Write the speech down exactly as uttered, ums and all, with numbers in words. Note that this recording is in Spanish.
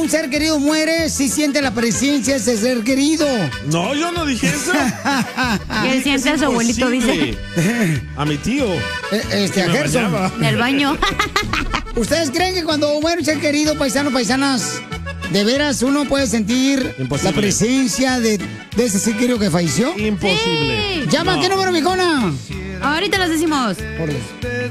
un ser querido muere, sí siente la presencia de ese ser querido. No, yo no dije eso. Y él siente a su abuelito, dice. A mi tío. Eh, Este, a Gerson. En el baño. ¿Ustedes creen que cuando muere un ser querido, paisanos, paisanas, de veras uno puede sentir Imposible. la presencia de, de ese ser querido que falleció? Imposible. Sí. Llama, No. ¿qué número, mijona? Ahorita los decimos. Por Dios.